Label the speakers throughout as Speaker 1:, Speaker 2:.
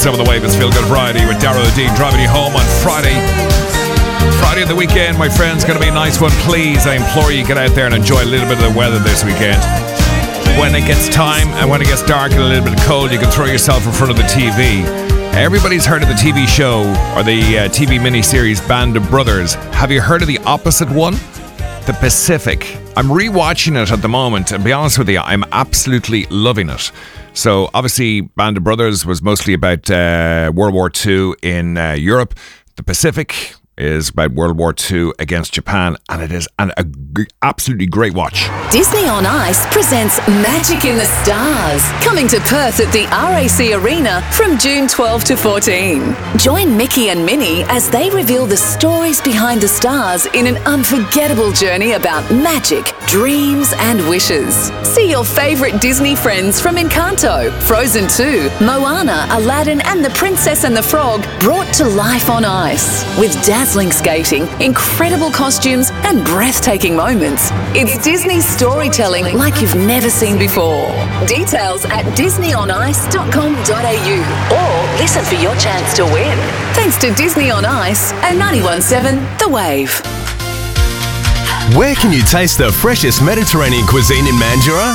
Speaker 1: 7 of the Wave. It's Feel Good Friday with Darrell O'Dean driving you home on Friday. Friday of the weekend, my friends, going to be a nice one. Please, I implore you, get out there and enjoy a little bit of the weather this weekend. When it gets time and when it gets dark and a little bit cold, you can throw yourself in front of the TV. Everybody's heard of the TV show or the TV miniseries Band of Brothers. Have you heard of the opposite one? The Pacific. I'm rewatching it at the moment, and to be honest with you, I'm absolutely loving it. So obviously Band of Brothers was mostly about World War II in Europe. The Pacific is about World War II against Japan, and it is an absolutely great watch.
Speaker 2: Disney on Ice presents Magic in the Stars, coming to Perth at the RAC Arena from June 12 to 14. Join Mickey and Minnie as they reveal the stories behind the stars in an unforgettable journey about magic, dreams and wishes. See your favourite Disney friends from Encanto, Frozen 2, Moana, Aladdin and The Princess and the Frog brought to life on ice. With dazzling skating, incredible costumes and breathtaking moments. It's Disney storytelling like you've never seen before. Details at disneyonice.com.au or listen for your chance to win. Thanks to Disney on Ice and 91.7 The Wave.
Speaker 3: Where can you taste the freshest Mediterranean cuisine in Mandurah?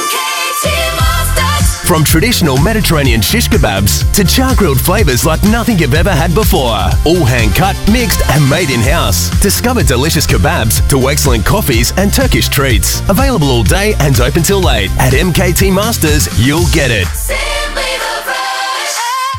Speaker 3: From traditional Mediterranean shish kebabs to char-grilled flavours like nothing you've ever had before. All hand-cut, mixed and made in-house. Discover delicious kebabs to excellent coffees and Turkish treats. Available all day and open till late. At MKT Masters, you'll get it.
Speaker 4: Simply the fresh.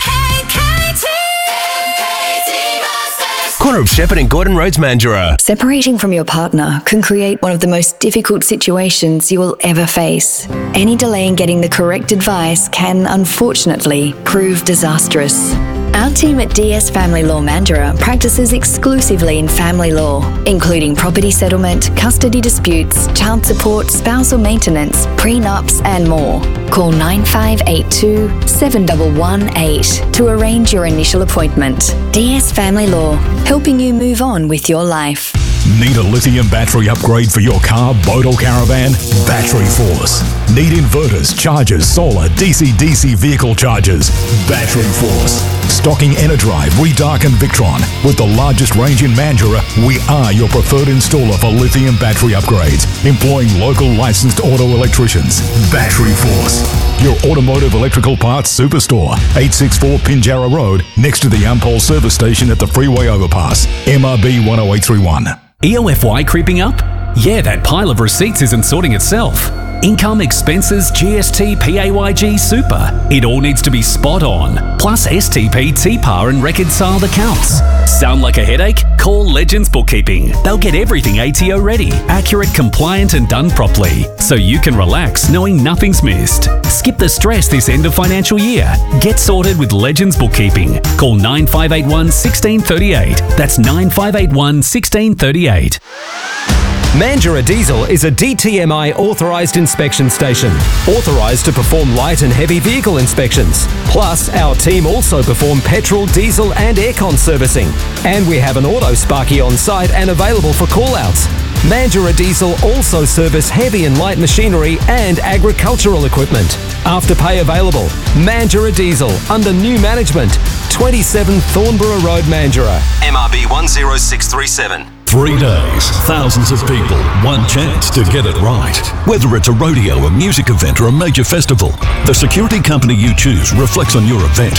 Speaker 4: MKT Masters.
Speaker 3: Corner of Shepherd and Gordon Roads, Mandurah.
Speaker 5: Separating from your partner can create one of the most difficult situations you will ever face. Any delay in getting the correct advice can, unfortunately, prove disastrous. Our team at DS Family Law Mandurah practices exclusively in family law, including property settlement, custody disputes, child support, spousal maintenance, prenups, and more. Call 9582 7118 to arrange your initial appointment. DS Family Law, helping you move on with your life.
Speaker 6: Need a lithium battery upgrade for your car, boat or caravan? Battery Force. Need inverters, chargers, solar, DC-DC vehicle chargers? Battery Force. Stocking Enerdrive, Redark and Victron. With the largest range in Mandurah, we are your preferred installer for lithium battery upgrades, employing local licensed auto electricians. Battery Force. Your automotive electrical parts superstore. 864 Pinjarra Road, next to the Ampol service station at the freeway overpass. MRB 10831.
Speaker 7: EOFY creeping up? Yeah, that pile of receipts isn't sorting itself. Income, expenses, GST, PAYG, super. It all needs to be spot on. Plus STP, TPAR and reconciled accounts. Sound like a headache? Call Legends Bookkeeping. They'll get everything ATO ready, accurate, compliant and done properly. So you can relax knowing nothing's missed. Skip the stress this end of financial year. Get sorted with Legends Bookkeeping. Call 9581 1638. That's 9581 1638.
Speaker 8: Mandurah Diesel is a DTMI authorised inspection station, authorised to perform light and heavy vehicle inspections. Plus, our team also perform petrol, diesel and aircon servicing. And we have an auto sparky on site and available for call-outs. Mandurah Diesel also service heavy and light machinery and agricultural equipment. Afterpay available. Mandurah Diesel under new management. 27 Thornborough Road, Mandurah.
Speaker 3: MRB 10637.
Speaker 6: 3 days, thousands of people, one chance to get it right. Whether it's a rodeo, a music event, or a major festival, the security company you choose reflects on your event.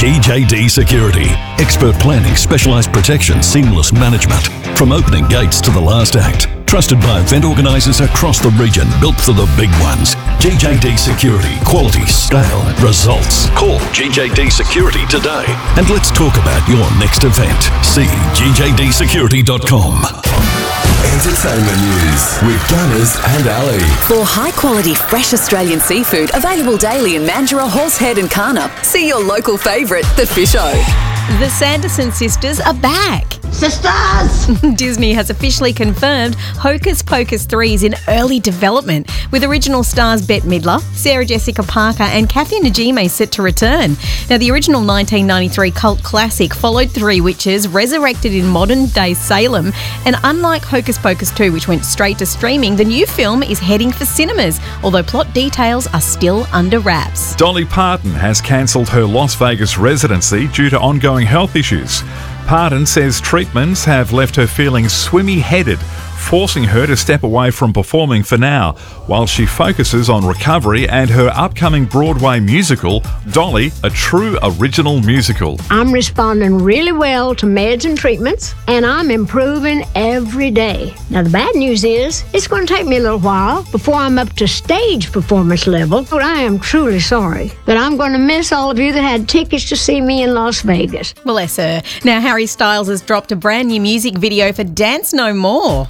Speaker 6: GJD Security. Expert planning, specialised protection, seamless management. From opening gates to the last act. Trusted by event organisers across the region, built for the big ones. GJD Security. Quality, scale, results. Call GJD Security today. And let's talk about your next event. See gjdsecurity.com.
Speaker 9: Entertainment news with Gunners and Ali.
Speaker 2: For high-quality, fresh Australian seafood available daily in Mandurah, Horsehead and Karnup, see your local favourite, The Fish O.
Speaker 10: The Sanderson sisters are back. Sisters!
Speaker 11: Disney has officially confirmed Hocus Pocus 3 is in early development, with original stars Bette Midler, Sarah Jessica Parker and Kathy Najimy set to return. Now, the original 1993 cult classic followed three witches resurrected in modern-day Salem, and unlike Hocus Pocus 2, which went straight to streaming, the new film is heading for cinemas, although plot details are still under wraps.
Speaker 1: Dolly Parton has cancelled her Las Vegas residency due to ongoing health issues. Parton says treatments have left her feeling swimmy-headed, forcing her to step away from performing for now, while she focuses on recovery and her upcoming Broadway musical, Dolly, a true original musical.
Speaker 10: I'm responding really well to meds and treatments, and I'm improving every day. Now, the bad news is, it's going to take me a little while before I'm up to stage performance level, but I am truly sorry. But I'm going to miss all of you that had tickets to see me in Las Vegas.
Speaker 11: Bless her. Now, Harry Styles has dropped a brand new music video for Dance No More.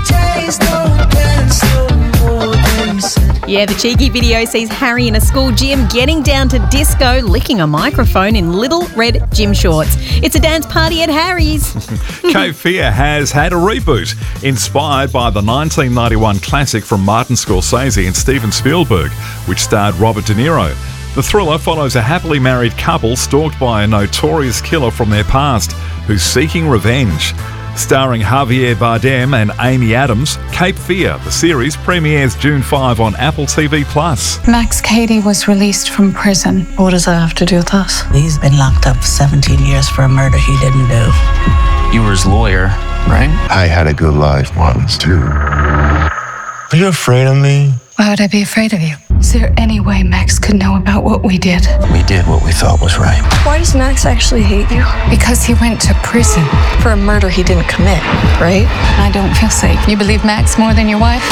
Speaker 11: Yeah, the cheeky video sees Harry in a school gym getting down to disco, licking a microphone in little red gym shorts. It's a dance party at Harry's.
Speaker 1: Cape Fear has had a reboot, inspired by the 1991 classic from Martin Scorsese and Steven Spielberg, which starred Robert De Niro. The thriller follows a happily married couple stalked by a notorious killer from their past who's seeking revenge. Starring Javier Bardem and Amy Adams, Cape Fear, the series, premieres June 5 on Apple TV+.
Speaker 12: Max Cady was released from prison. What does that have to do with us?
Speaker 13: He's been locked up for 17 years for a murder he didn't do.
Speaker 14: You were his lawyer, right?
Speaker 15: I had a good life once, too. Are you afraid of me?
Speaker 12: Why would I be afraid of you? Is there any way Max could know about what we did?
Speaker 14: We did what we thought was right.
Speaker 12: Why does Max actually hate you? Because he went to prison for a murder he didn't commit, right? I don't feel safe. You believe Max more than your wife?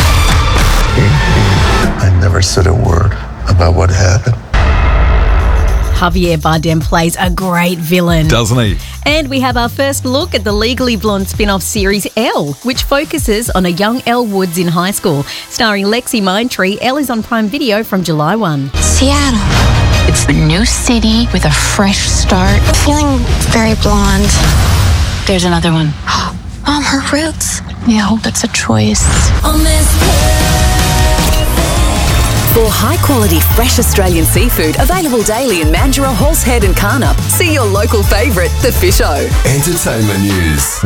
Speaker 15: I never said a word about what happened.
Speaker 11: Javier Bardem plays a great villain.
Speaker 1: Doesn't he?
Speaker 11: And we have our first look at the Legally Blonde spin-off series Elle, which focuses on a young Elle Woods in high school. Starring Lexi Mindtree, Elle is on Prime Video from July 1.
Speaker 16: Seattle. It's the new city with a fresh start. I'm feeling very blonde. There's another one. Her roots. Yeah, I hope it's a choice.
Speaker 2: For high-quality, fresh Australian seafood available daily in Mandurah, Halls Head and Carnup, see your local favourite, The Fish O.
Speaker 9: Entertainment news.